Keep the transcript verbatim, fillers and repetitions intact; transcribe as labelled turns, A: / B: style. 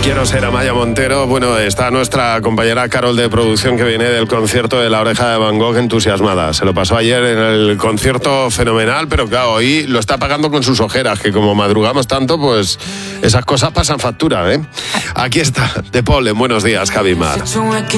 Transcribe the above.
A: Quiero ser Amaya Montero. Bueno, está nuestra compañera Carol de producción, que viene del concierto de La Oreja de Van Gogh, entusiasmada. Se lo pasó ayer en el concierto fenomenal, pero claro, hoy lo está pagando con sus ojeras, que como madrugamos tanto, pues esas cosas pasan factura, ¿eh? Aquí está, de Polen. Buenos días, Javi Mar.